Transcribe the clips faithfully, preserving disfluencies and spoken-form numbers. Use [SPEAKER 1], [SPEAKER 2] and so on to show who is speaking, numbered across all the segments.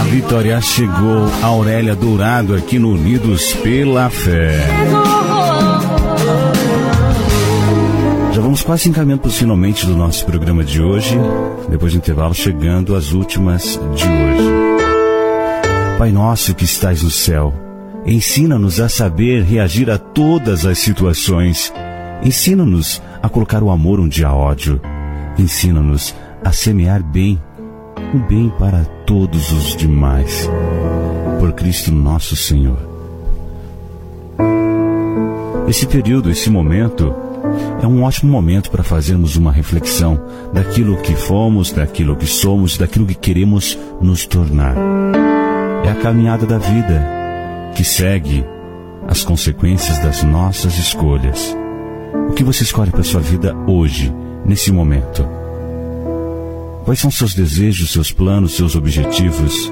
[SPEAKER 1] Vitória chegou, a Aurélia Dourado aqui no Unidos pela Fé. Já vamos quase encaminhando para os finalmente do nosso programa de hoje, depois do intervalo chegando às últimas de hoje. Pai nosso que estais no céu, ensina-nos a saber reagir a todas as situações. Ensina-nos a colocar o amor onde há ódio. Ensina-nos a semear bem, o bem para todos os demais. Por Cristo nosso Senhor. Esse período, esse momento, é um ótimo momento para fazermos uma reflexão daquilo que fomos, daquilo que somos, daquilo que queremos nos tornar. É a caminhada da vida que segue as consequências das nossas escolhas. O que você escolhe para a sua vida hoje, nesse momento? Quais são seus desejos, seus planos, seus objetivos?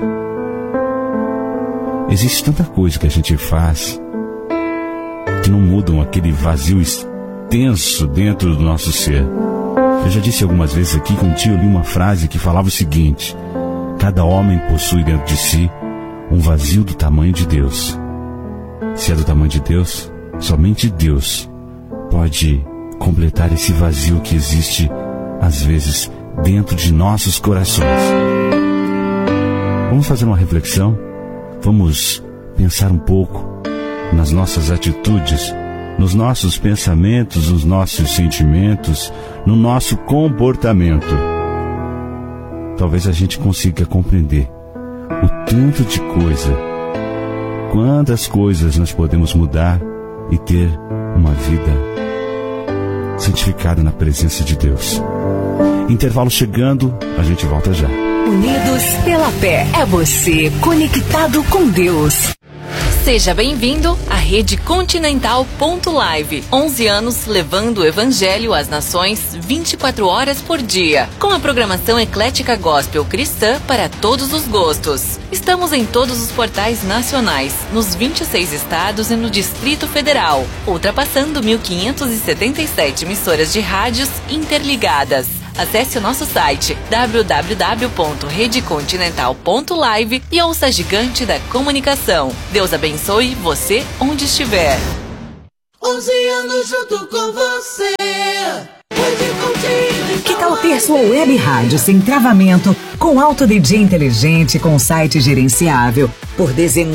[SPEAKER 1] Existe tanta coisa que a gente faz que não mudam aquele vazio extenso dentro do nosso ser. Eu já disse algumas vezes aqui que um dia eu li uma frase que falava o seguinte: cada homem possui dentro de si um vazio do tamanho de Deus. Se é do tamanho de Deus, somente Deus pode completar esse vazio que existe, às vezes, dentro de nossos corações. Vamos fazer uma reflexão? Vamos pensar um pouco nas nossas atitudes, nos nossos pensamentos, nos nossos sentimentos, no nosso comportamento. Talvez a gente consiga compreender o tanto de coisa, quantas coisas nós podemos mudar e ter uma vida santificada na presença de Deus. Intervalo chegando, a gente volta já.
[SPEAKER 2] Unidos pela Fé, é você conectado com Deus. Seja bem-vindo à Rede Continental ponto Live. onze anos levando o Evangelho às nações vinte e quatro horas por dia. Com a programação eclética gospel cristã para todos os gostos. Estamos em todos os portais nacionais, nos vinte e seis estados e no Distrito Federal, ultrapassando mil quinhentas e setenta e sete emissoras de rádios interligadas. Acesse o nosso site w w w ponto rede continental ponto live e ouça a gigante da comunicação. Deus abençoe você onde estiver.
[SPEAKER 3] onze anos junto com você.
[SPEAKER 4] Que tal ter sua web rádio sem travamento, com alto D J inteligente, com site gerenciável, por dezenove